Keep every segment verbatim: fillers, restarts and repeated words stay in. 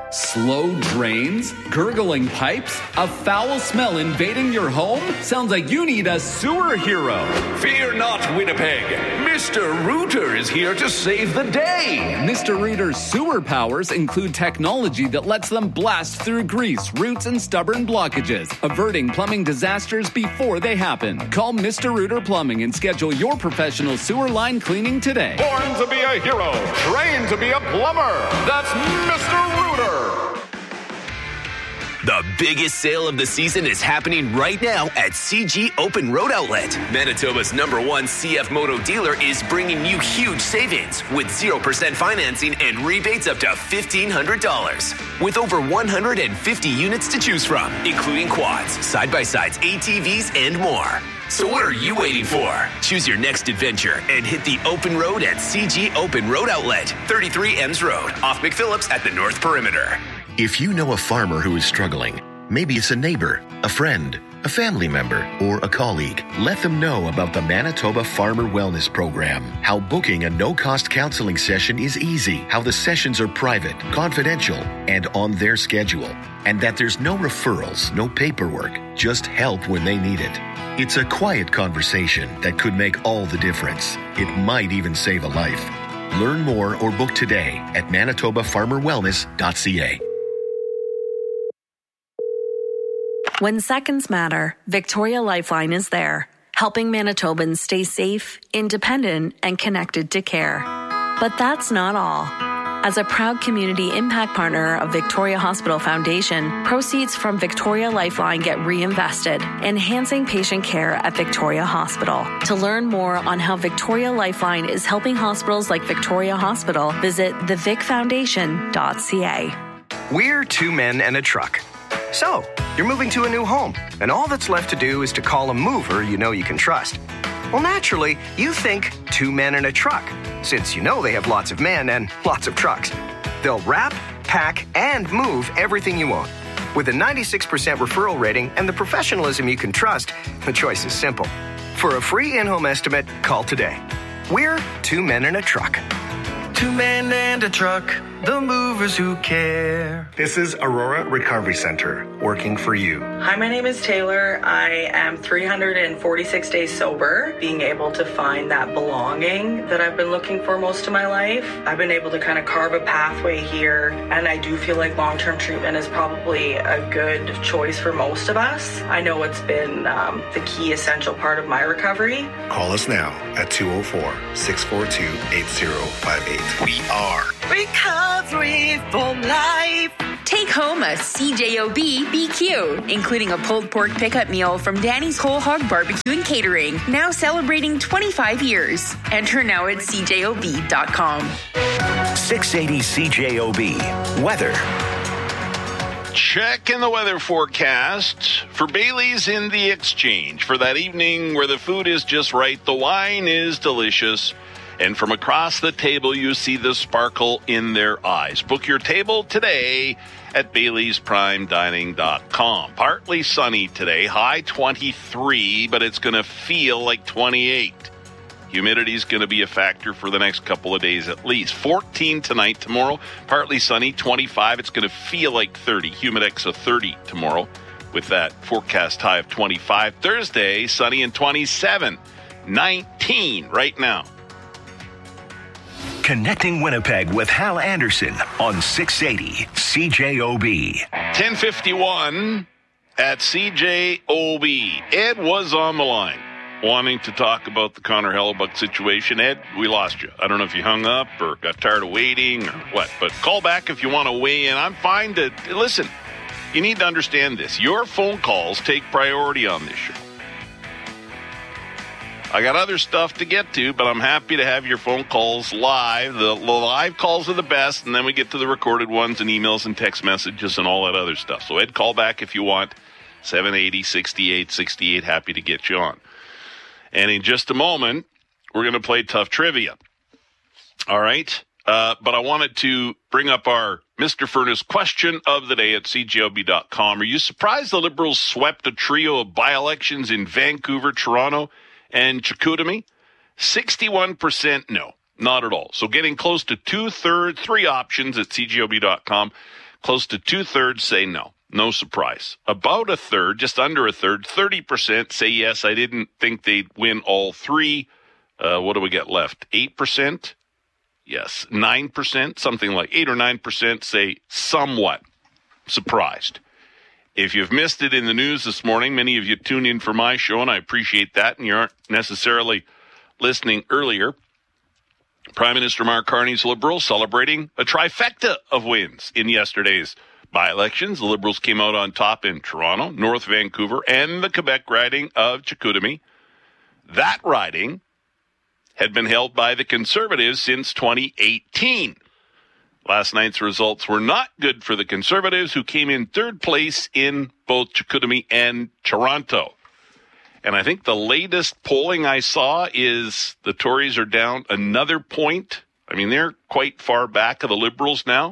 Slow drains? Gurgling pipes? A foul smell invading your home? Sounds like you need a sewer hero. Fear not, Winnipeg. Mister Rooter is here to save the day. Mister Rooter's sewer powers include technology that lets them blast through grease, roots, and stubborn blockages, averting plumbing disasters before they happen. Call Mister Rooter Plumbing and schedule your professional sewer line cleaning today. Born to be a hero, trained to be a plumber. That's Mister Rooter. The biggest sale of the season is happening right now at C G Open Road Outlet. Manitoba's number one C F Moto dealer is bringing you huge savings with zero percent financing and rebates up to fifteen hundred dollars. With over one hundred fifty units to choose from, including quads, side-by-sides, A T Vs, and more. So what are you waiting for? Choose your next adventure and hit the open road at C G Open Road Outlet, thirty-three Ems Road, off McPhillips at the North Perimeter. If you know a farmer who is struggling, maybe it's a neighbor, a friend, a family member, or a colleague, let them know about the Manitoba Farmer Wellness Program, how booking a no-cost counseling session is easy, how the sessions are private, confidential, and on their schedule, and that there's no referrals, no paperwork, just help when they need it. It's a quiet conversation that could make all the difference. It might even save a life. Learn more or book today at manitoba farmer wellness dot c a. When seconds matter, Victoria Lifeline is there, helping Manitobans stay safe, independent, and connected to care. But that's not all. As a proud community impact partner of Victoria Hospital Foundation, proceeds from Victoria Lifeline get reinvested, enhancing patient care at Victoria Hospital. To learn more on how Victoria Lifeline is helping hospitals like Victoria Hospital, visit the vic foundation dot c a. We're two men and a truck. So, you're moving to a new home, and all that's left to do is to call a mover you know you can trust. Well, naturally, you think two men and a truck, since you know they have lots of men and lots of trucks. They'll wrap, pack, and move everything you own. With a ninety-six percent referral rating and the professionalism you can trust, the choice is simple. For a free in-home estimate, call today. We're two men and a truck. Two men and a truck, the movers who care. This is Aurora Recovery Center, working for you. Hi, my name is Taylor. I am three hundred forty-six days sober, being able to find that belonging that I've been looking for most of my life. I've been able to kind of carve a pathway here, and I do feel like long-term treatment is probably a good choice for most of us. I know it's been um, the key essential part of my recovery. Call us now at two oh four, six four two, eight oh five eight. We are Recovery for Life. Take home a C J O B B Q, including a pulled pork pickup meal from Danny's Whole Hog Barbecue and Catering, now celebrating twenty-five years. Enter now at c j o b dot com. six eighty C J O B. Weather. Checking the weather forecast for Bailey's in the Exchange for that evening where the food is just right, the wine is delicious, and from across the table you see the sparkle in their eyes. Book your table today at baileys prime dining dot com. Partly sunny today, high twenty-three, but it's going to feel like twenty-eight. Humidity is going to be a factor for the next couple of days at least. fourteen tonight, tomorrow, partly sunny, twenty-five. It's going to feel like thirty. Humidex of thirty tomorrow with that forecast high of twenty-five. Thursday, sunny and twenty-seven. nineteen right now. Connecting Winnipeg with Hal Anderson on six eighty C J O B. ten fifty-one at C J O B. Ed was on the line wanting to talk about the Connor Hellebuck situation. Ed, we lost you. I don't know if you hung up or got tired of waiting or what, but call back if you want to weigh in. I'm fine to listen. You need to understand this. Your phone calls take priority on this show. I got other stuff to get to, but I'm happy to have your phone calls live. The live calls are the best, and then we get to the recorded ones and emails and text messages and all that other stuff. So, Ed, call back if you want. seven eighty, sixty-eight sixty-eight, happy to get you on. And in just a moment, we're going to play Tough Trivia. All right? Uh, but I wanted to bring up our Mister Furnace question of the day at c j o b dot com. Are you surprised the Liberals swept a trio of by-elections in Vancouver, Toronto, and Chicoutimi? sixty-one percent no, not at all. So getting close to two-thirds, three options at c j o b dot com. Close to two-thirds say no. No surprise. About a third, just under a third, thirty percent say yes, I didn't think they'd win all three. Uh, what do we get left? eight percent? Yes. nine percent, something like eight or nine percent say somewhat surprised. If you've missed it in the news this morning, many of you tune in for my show, and I appreciate that, and you aren't necessarily listening earlier. Prime Minister Mark Carney's Liberals celebrating a trifecta of wins in yesterday's by-elections. The Liberals came out on top in Toronto, North Vancouver, and the Quebec riding of Chicoutimi. That riding had been held by the Conservatives since twenty eighteen. Last night's results were not good for the Conservatives, who came in third place in both Chicoutimi and Toronto. And I think the latest polling I saw is the Tories are down another point. I mean, they're quite far back of the Liberals now.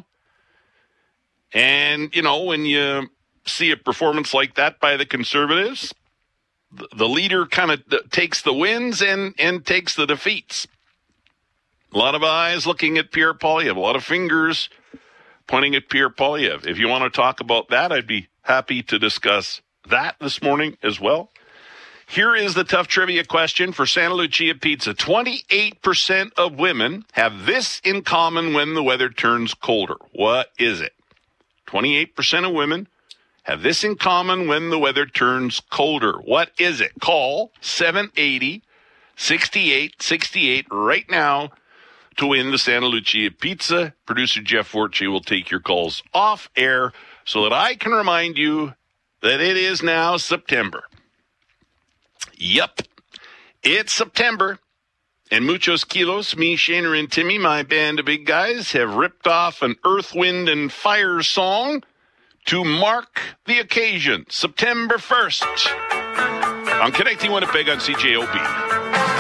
And, you know, when you see a performance like that by the Conservatives, the, the leader kind of takes the wins and, and takes the defeats. A lot of eyes looking at Pierre Poilievre, a lot of fingers pointing at Pierre Poilievre. If you want to talk about that, I'd be happy to discuss that this morning as well. Here is the tough trivia question for Santa Lucia Pizza. twenty-eight percent of women have this in common when the weather turns colder. What is it? twenty-eight percent of women have this in common when the weather turns colder. What is it? Call seven eight zero, six eight six eight right now to win the Santa Lucia Pizza. Producer Jeff Forte will take your calls off air so that I can remind you that it is now September. Yep, it's September, and Muchos Kilos, me, Shaner, and Timmy, my band of big guys, have ripped off an Earth, Wind, and Fire song to mark the occasion, September first. I'm connecting Winnipeg on C J O B.